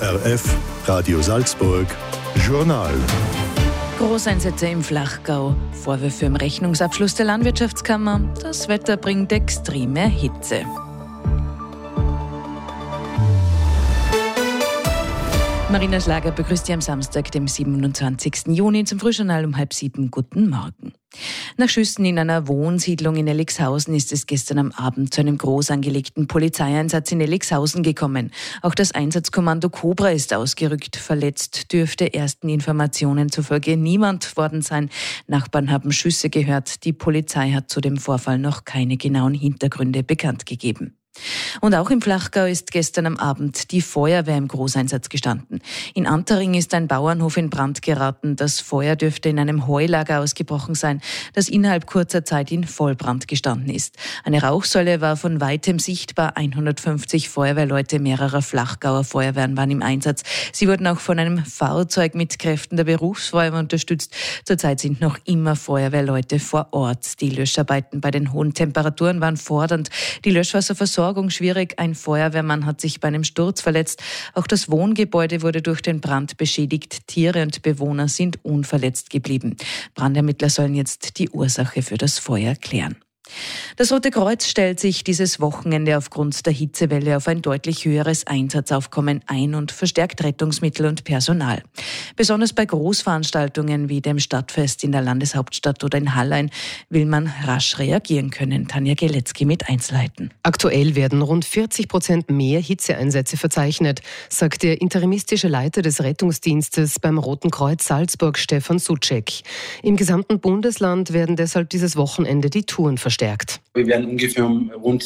ORF Radio Salzburg Journal. Großeinsätze im Flachgau, Vorwürfe im Rechnungsabschluss der Landwirtschaftskammer, das Wetter bringt extreme Hitze. Marina Schlager begrüßt Sie am Samstag, dem 27. Juni, zum Frühjournal um 6:30. Guten Morgen. Nach Schüssen in einer Wohnsiedlung in Elixhausen ist es gestern am Abend zu einem groß angelegten Polizeieinsatz in Elixhausen gekommen. Auch das Einsatzkommando Cobra ist ausgerückt. Verletzt dürfte ersten Informationen zufolge niemand worden sein. Nachbarn haben Schüsse gehört. Die Polizei hat zu dem Vorfall noch keine genauen Hintergründe bekannt gegeben. Und auch im Flachgau ist gestern am Abend die Feuerwehr im Großeinsatz gestanden. In Antering ist ein Bauernhof in Brand geraten. Das Feuer dürfte in einem Heulager ausgebrochen sein, das innerhalb kurzer Zeit in Vollbrand gestanden ist. Eine Rauchsäule war von weitem sichtbar. 150 Feuerwehrleute mehrerer Flachgauer Feuerwehren waren im Einsatz. Sie wurden auch von einem Fahrzeug mit Kräften der Berufsfeuerwehr unterstützt. Zurzeit sind noch immer Feuerwehrleute vor Ort. Die Löscharbeiten bei den hohen Temperaturen waren fordernd. Die Löschwasserversorgung schwierig. Ein Feuerwehrmann hat sich bei einem Sturz verletzt. Auch das Wohngebäude wurde durch den Brand beschädigt. Tiere und Bewohner sind unverletzt geblieben. Brandermittler sollen jetzt die Ursache für das Feuer klären. Das Rote Kreuz stellt sich dieses Wochenende aufgrund der Hitzewelle auf ein deutlich höheres Einsatzaufkommen ein und verstärkt Rettungsmittel und Personal. Besonders bei Großveranstaltungen wie dem Stadtfest in der Landeshauptstadt oder in Hallein will man rasch reagieren können. Tanja Geletzky mit Einzelheiten. Aktuell werden rund 40% mehr Hitzeeinsätze verzeichnet, sagt der interimistische Leiter des Rettungsdienstes beim Roten Kreuz Salzburg, Stefan Sucek. Im gesamten Bundesland werden deshalb dieses Wochenende die Touren verstärkt. Wir werden ungefähr um rund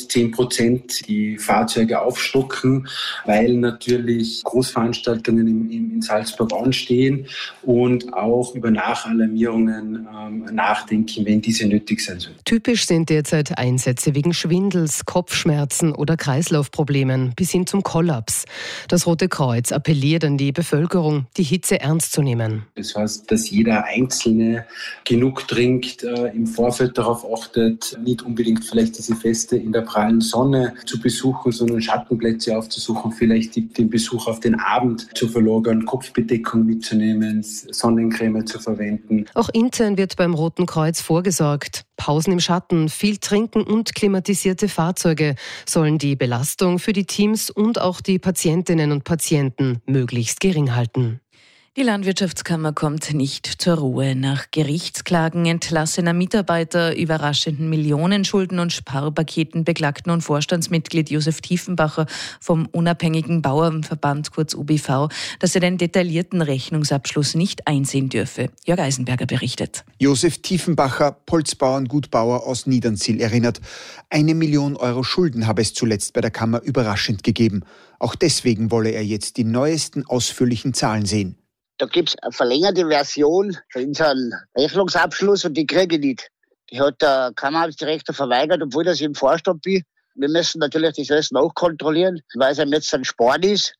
10% die Fahrzeuge aufstocken, weil natürlich Großveranstaltungen in Salzburg anstehen und auch über Nachalarmierungen nachdenken, wenn diese nötig sein sollen. Typisch sind derzeit Einsätze wegen Schwindels, Kopfschmerzen oder Kreislaufproblemen bis hin zum Kollaps. Das Rote Kreuz appelliert an die Bevölkerung, die Hitze ernst zu nehmen. Das heißt, dass jeder Einzelne genug trinkt, im Vorfeld darauf achtet, nicht unbedingt vielleicht diese Feste in der prallen Sonne zu besuchen, sondern Schattenplätze aufzusuchen, vielleicht den Besuch auf den Abend zu verlagern, Kopfbedeckung mitzunehmen, Sonnencreme zu verwenden. Auch intern wird beim Roten Kreuz vorgesorgt. Pausen im Schatten, viel Trinken und klimatisierte Fahrzeuge sollen die Belastung für die Teams und auch die Patientinnen und Patienten möglichst gering halten. Die Landwirtschaftskammer kommt nicht zur Ruhe. Nach Gerichtsklagen entlassener Mitarbeiter, überraschenden Millionenschulden und Sparpaketen beklagt nun Vorstandsmitglied Josef Tiefenbacher vom unabhängigen Bauernverband, kurz UBV, dass er den detaillierten Rechnungsabschluss nicht einsehen dürfe. Jörg Eisenberger berichtet. Josef Tiefenbacher, Holzbauerngutbauer aus Niedernsiel, erinnert, 1 Million Euro Schulden habe es zuletzt bei der Kammer überraschend gegeben. Auch deswegen wolle er jetzt die neuesten ausführlichen Zahlen sehen. Da gibt es eine verlängerte Version für unseren Rechnungsabschluss und die kriege ich nicht. Die hat der Kammerdirektor verweigert, obwohl ich im Vorstand bin. Wir müssen natürlich das alles nachkontrollieren, weil es ihm jetzt ein Sport ist.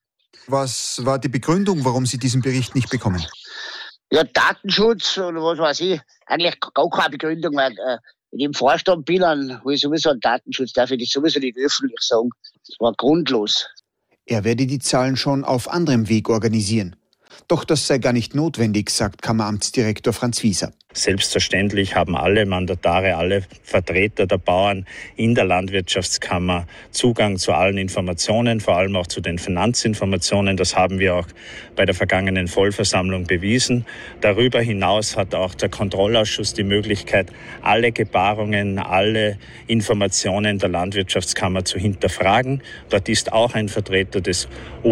Was war die Begründung, warum Sie diesen Bericht nicht bekommen? Ja, Datenschutz oder was weiß ich. Eigentlich gar keine Begründung, weil wenn ich im Vorstand bin, dann habe ich sowieso einen Datenschutz, darf ich das sowieso nicht öffentlich sagen. Das war grundlos. Er werde die Zahlen schon auf anderem Weg organisieren. Doch das sei gar nicht notwendig, sagt Kammeramtsdirektor Franz Wieser. Selbstverständlich haben alle Mandatare, alle Vertreter der Bauern in der Landwirtschaftskammer Zugang zu allen Informationen, vor allem auch zu den Finanzinformationen. Das haben wir auch bei der vergangenen Vollversammlung bewiesen. Darüber hinaus hat auch der Kontrollausschuss die Möglichkeit, alle Gebarungen, alle Informationen der Landwirtschaftskammer zu hinterfragen. Dort ist auch ein Vertreter des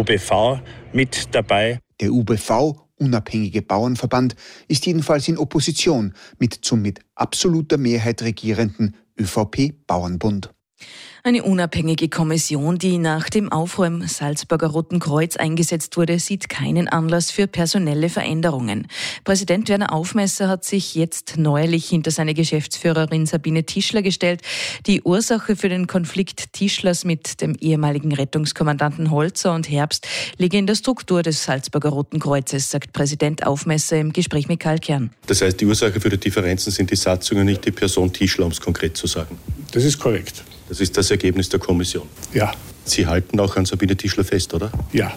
UBV mit dabei. Der UBV, unabhängige Bauernverband, ist jedenfalls in Opposition mit absoluter Mehrheit regierenden ÖVP-Bauernbund. Eine unabhängige Kommission, die nach dem Aufruhr im Salzburger Roten Kreuz eingesetzt wurde, sieht keinen Anlass für personelle Veränderungen. Präsident Werner Aufmesser hat sich jetzt neuerlich hinter seine Geschäftsführerin Sabine Tischler gestellt. Die Ursache für den Konflikt Tischlers mit dem ehemaligen Rettungskommandanten Holzer und Herbst liege in der Struktur des Salzburger Roten Kreuzes, sagt Präsident Aufmesser im Gespräch mit Karl Kern. Das heißt, die Ursache für die Differenzen sind die Satzungen, nicht die Person Tischler, um es konkret zu sagen. Das ist korrekt. Das ist das Ergebnis der Kommission. Ja. Sie halten auch an Sabine Tischler fest, oder? Ja.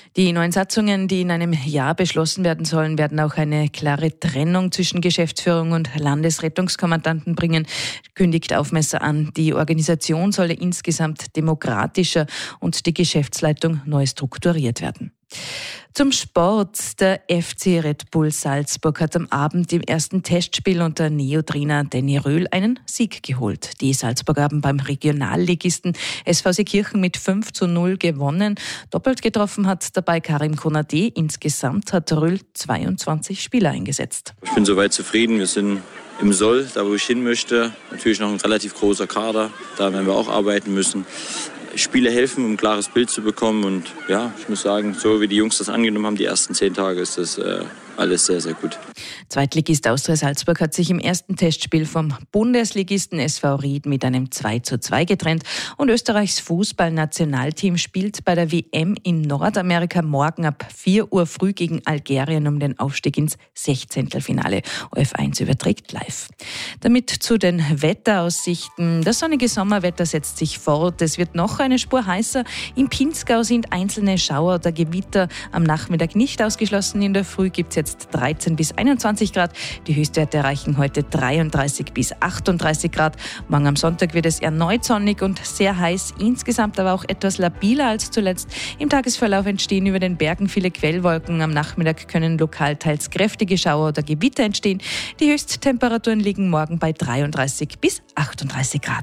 Die neuen Satzungen, die in einem Jahr beschlossen werden sollen, werden auch eine klare Trennung zwischen Geschäftsführung und Landesrettungskommandanten bringen, kündigt Aufmesser an. Die Organisation solle insgesamt demokratischer und die Geschäftsleitung neu strukturiert werden. Zum Sport. Der FC Red Bull Salzburg hat am Abend im ersten Testspiel unter Neo-Trainer Danny Röhl einen Sieg geholt. Die Salzburger haben beim Regionalligisten SV Seekirchen mit 5:0 gewonnen. Doppelt getroffen hat dabei Karim Konate. Insgesamt hat Röhl 22 Spieler eingesetzt. Ich bin soweit zufrieden. Wir sind im Soll, da wo ich hin möchte. Natürlich noch ein relativ großer Kader. Da werden wir auch arbeiten müssen. Spiele helfen, um ein klares Bild zu bekommen. Und ja, ich muss sagen, so wie die Jungs das angenommen haben, die ersten 10 Tage, ist das alles sehr, sehr gut. Zweitligist Austria Salzburg hat sich im ersten Testspiel vom Bundesligisten SV Ried mit einem 2:2 getrennt. Und Österreichs Fußballnationalteam spielt bei der WM in Nordamerika morgen ab 4 Uhr früh gegen Algerien um den Aufstieg ins 16. ORF1 überträgt live. Damit zu den Wetteraussichten. Das sonnige Sommerwetter setzt sich fort. Es wird noch eine Spur heißer. Im Pinzgau sind einzelne Schauer oder Gewitter am Nachmittag nicht ausgeschlossen. In der Früh gibt es jetzt 13 bis 21 Grad. Die Höchstwerte erreichen heute 33 bis 38 Grad. Morgen am Sonntag wird es erneut sonnig und sehr heiß. Insgesamt aber auch etwas labiler als zuletzt. Im Tagesverlauf entstehen über den Bergen viele Quellwolken. Am Nachmittag können lokal teils kräftige Schauer oder Gewitter entstehen. Die Höchsttemperaturen liegen morgen bei 33 bis 38 Grad.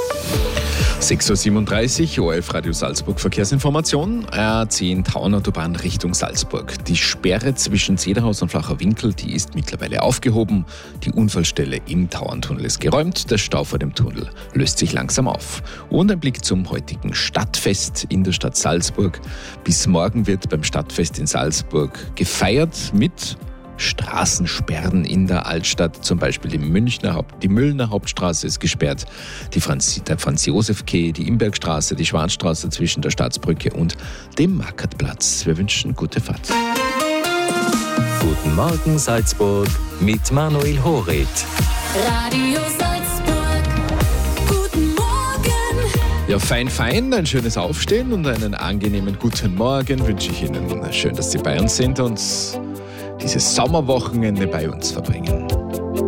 6:37 Uhr, ORF Radio Salzburg Verkehrsinformation. A10 Tauernautobahn Richtung Salzburg. Die Sperre zwischen Zederhaus und Flacher Winkel, die ist mittlerweile aufgehoben. Die Unfallstelle im Tauerntunnel ist geräumt. Der Stau vor dem Tunnel löst sich langsam auf. Und ein Blick zum heutigen Stadtfest in der Stadt Salzburg. Bis morgen wird beim Stadtfest in Salzburg gefeiert mit Straßensperren in der Altstadt, zum Beispiel die Müllner Hauptstraße ist gesperrt, der Franz-Josef-Quai, die Imbergstraße, die Schwarzstraße zwischen der Staatsbrücke und dem Markertplatz. Wir wünschen gute Fahrt. Guten Morgen Salzburg mit Manuel Horet. Radio Salzburg, guten Morgen. Ja, fein, ein schönes Aufstehen und einen angenehmen guten Morgen wünsche ich Ihnen. Schön, dass Sie bei uns sind und dieses Sommerwochenende bei uns verbringen.